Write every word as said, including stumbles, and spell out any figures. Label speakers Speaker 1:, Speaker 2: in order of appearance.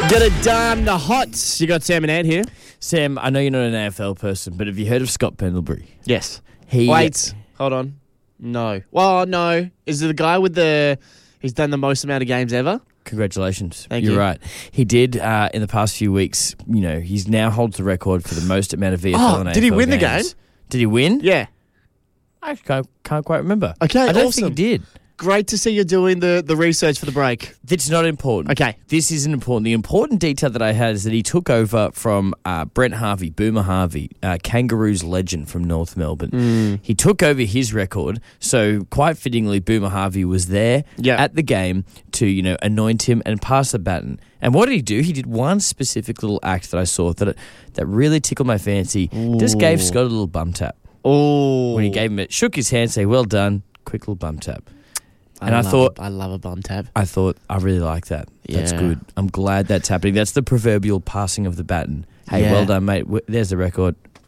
Speaker 1: Get it done. The Hots. You got Sam and Ed here.
Speaker 2: Sam, I know you're not an A F L person, but have you heard of Scott Pendlebury?
Speaker 1: Yes.
Speaker 2: He
Speaker 1: Wait. Hold on. No. Well, no. Is it the guy with the... He's done the most amount of games ever?
Speaker 2: Congratulations.
Speaker 1: Thank
Speaker 2: You're
Speaker 1: you.
Speaker 2: right. He did, uh, in the past few weeks, you know, he's now holds the record for the most amount of V F L
Speaker 1: Oh,
Speaker 2: and A F L
Speaker 1: did he win the
Speaker 2: games.
Speaker 1: game?
Speaker 2: Did he win?
Speaker 1: Yeah.
Speaker 2: I can't, can't quite remember.
Speaker 1: Okay,
Speaker 2: I don't
Speaker 1: awesome.
Speaker 2: think he did.
Speaker 1: Great to see you doing the, the research for the break.
Speaker 2: That's not important.
Speaker 1: Okay.
Speaker 2: This isn't important. The important detail that I had is that he took over from uh, Brent Harvey, Boomer Harvey, uh, Kangaroos legend from North Melbourne.
Speaker 1: Mm.
Speaker 2: He took over his record, so quite fittingly, Boomer Harvey was there
Speaker 1: Yeah.
Speaker 2: at the game to, you know, anoint him and pass the baton. And what did he do? He did one specific little act that I saw that that really tickled my fancy. Just gave Scott a little bum tap.
Speaker 1: Oh.
Speaker 2: When he gave him it, shook his hand, say, "Well done," quick little bum tap. And I
Speaker 1: love,
Speaker 2: thought,
Speaker 1: I love a bum tap.
Speaker 2: I thought, I really like that. That's
Speaker 1: Yeah.
Speaker 2: good. I'm glad that's happening. That's the proverbial passing of the baton. Hey,
Speaker 1: Yeah.
Speaker 2: well done, mate. W- There's the record.